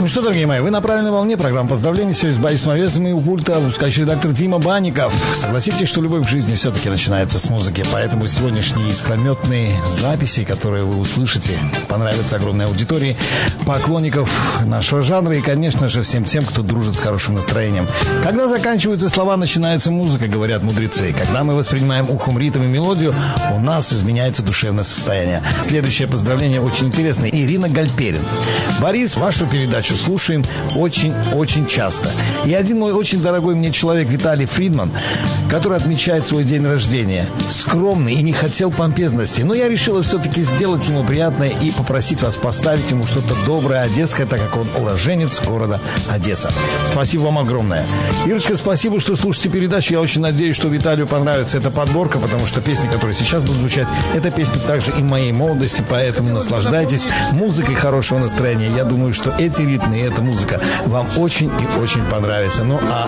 что, дорогие мои, вы на правильной волне. Программа поздравлений сегодня с Борисом Овесом и у пульта выпускающий редактор Дима Банников. Согласитесь, что любовь в жизни все-таки начинается с музыки. Поэтому сегодняшние искрометные записи, которые вы услышите, понравятся огромной аудитории поклонников нашего жанра и, конечно же, всем тем, кто дружит с хорошим настроением. Когда заканчиваются слова, начинается музыка, говорят мудрецы. Когда мы воспринимаем ухом ритм и мелодию, у нас изменяется душевное состояние. Следующее поздравление очень интересное. Ирина Гальперин. Борис, вашу передачу слушаем очень-очень часто. И один мой очень дорогой мне человек, Виталий Фридман, который отмечает свой день рождения, скромный и не хотел помпезности, но я решила все-таки сделать ему приятное и попросить вас поставить ему что-то доброе, одесское, так как он уроженец города Одесса. Спасибо вам огромное. Ирочка, спасибо, что слушаете передачу. Я очень надеюсь, что Виталию понравится эта подборка, потому что песни, которые сейчас будут звучать, это песни также и моей молодости, поэтому наслаждайтесь музыкой хорошего настроения. Я думаю, что эти ритмы и эта музыка вам очень и очень понравятся. Ну, а